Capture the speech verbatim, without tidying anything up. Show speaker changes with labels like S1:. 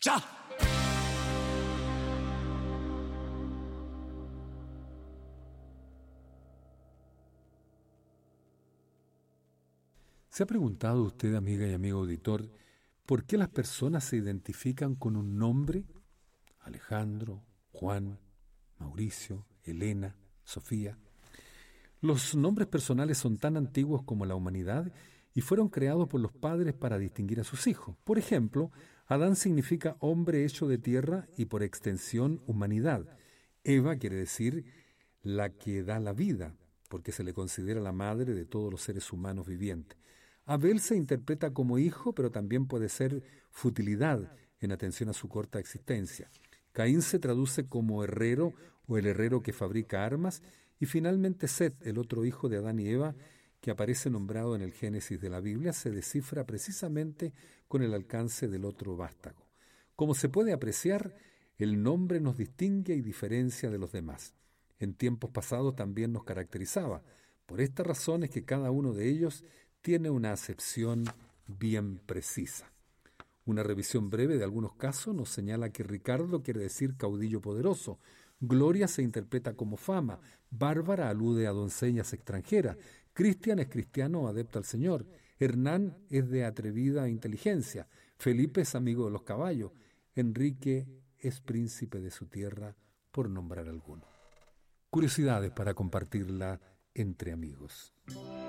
S1: ¡Ya!
S2: ¿Se ha preguntado usted, amiga y amigo auditor, por qué las personas se identifican con un nombre? Alejandro, Juan, Mauricio, Elena, Sofía. Los nombres personales son tan antiguos como la humanidad y fueron creados por los padres para distinguir a sus hijos. Por ejemplo, Adán significa hombre hecho de tierra y por extensión humanidad. Eva quiere decir la que da la vida, porque se le considera la madre de todos los seres humanos vivientes. Abel se interpreta como hijo, pero también puede ser futilidad en atención a su corta existencia. Caín se traduce como herrero o el herrero que fabrica armas, y finalmente Set, el otro hijo de Adán y Eva, que aparece nombrado en el Génesis de la Biblia, se descifra precisamente con el alcance del otro vástago. Como se puede apreciar, el nombre nos distingue y diferencia de los demás. En tiempos pasados también nos caracterizaba. Por esta razón es que cada uno de ellos tiene una acepción bien precisa. Una revisión breve de algunos casos nos señala que Ricardo quiere decir caudillo poderoso, Gloria se interpreta como fama, Bárbara alude a doncellas extranjeras, Cristian es cristiano o adepto al Señor, Hernán es de atrevida inteligencia, Felipe es amigo de los caballos, Enrique es príncipe de su tierra, por nombrar alguno. Curiosidades para compartirla entre amigos.